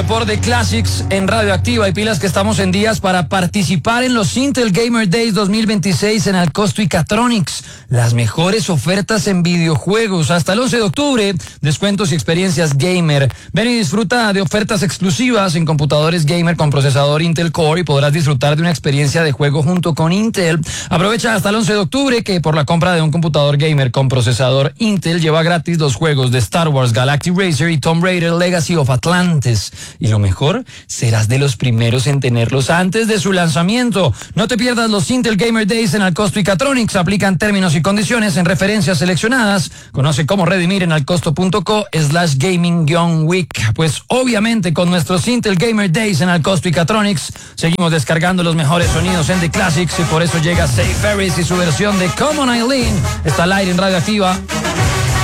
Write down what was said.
Por The Classics en Radioactiva y pilas que estamos en días para participar en los Intel Gamer Days 2026 en Alcosto y Catronics. Las mejores ofertas en videojuegos hasta el 11 de octubre, descuentos y experiencias gamer. Ven y disfruta de ofertas exclusivas en computadores gamer con procesador Intel Core y podrás disfrutar de una experiencia de juego junto con Intel. Aprovecha hasta el 11 de octubre que por la compra de un computador gamer con procesador Intel lleva gratis los juegos de Star Wars Galactic Racer y Tomb Raider Legacy of Atlantis. Y lo mejor, serás de los primeros en tenerlos antes de su lanzamiento. No te pierdas los Intel Gamer Days en Alcosto y Catronics. Aplican términos y condiciones en referencias seleccionadas. Conoce cómo redimir en alcosto.co/gaming-week. Pues obviamente con nuestros Intel Gamer Days en Alcosto y Catronics seguimos descargando los mejores sonidos en The Classics y por eso llega Say Ferris y su versión de Come On Eileen. Está al aire en Radioactiva.